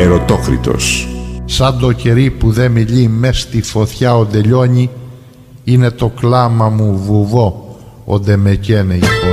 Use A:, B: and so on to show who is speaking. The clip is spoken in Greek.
A: Ερωτόκριτος.
B: Σαν το κερί που δε μιλεί μες στη φωτιά οντε λιώνει, είναι το κλάμα μου βουβό οντε με καίνε η πόλη.